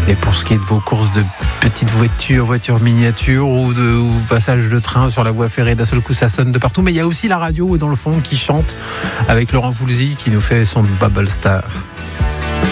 Et pour ce qui est de vos courses de petites voitures miniatures ou passage de train sur la voie ferrée, d'un seul coup ça sonne de partout. Mais il y a aussi la radio dans le fond qui chante avec Laurent Voulzy qui nous fait son Bubble Star.